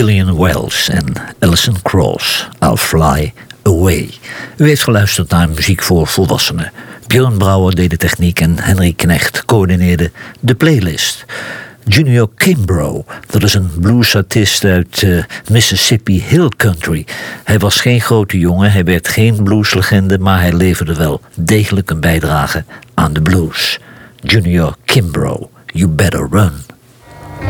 Gillian Wells en Alison Krauss, I'll Fly Away. U heeft geluisterd naar muziek voor volwassenen. Björn Brouwer deed de techniek en Henry Knecht coördineerde de playlist. Junior Kimbrough, dat is een bluesartiest uit Mississippi Hill Country. Hij was geen grote jongen, hij werd geen blueslegende, maar hij leverde wel degelijk een bijdrage aan de blues. Junior Kimbrough, You Better Run.